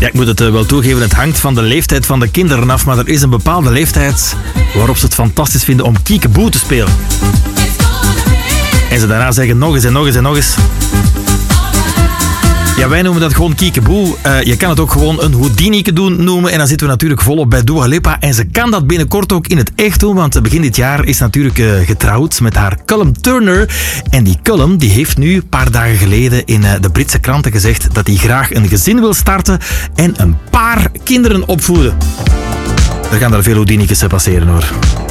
Ja, ik moet het wel toegeven, het hangt van de leeftijd van de kinderen af, maar er is een bepaalde leeftijd waarop ze het fantastisch vinden om Kiekeboe te spelen. En ze daarna zeggen nog eens en nog eens en nog eens. Ja, wij noemen dat gewoon Kiekeboe. Je kan het ook gewoon een Houdinieke noemen. En dan zitten we natuurlijk volop bij Dua Lipa. En ze kan dat binnenkort ook in het echt doen. Want begin dit jaar is natuurlijk getrouwd met haar Callum Turner. En die Callum die heeft nu een paar dagen geleden in de Britse kranten gezegd dat hij graag een gezin wil starten en een paar kinderen opvoeden. Er gaan daar veel Houdiniekes passeren hoor.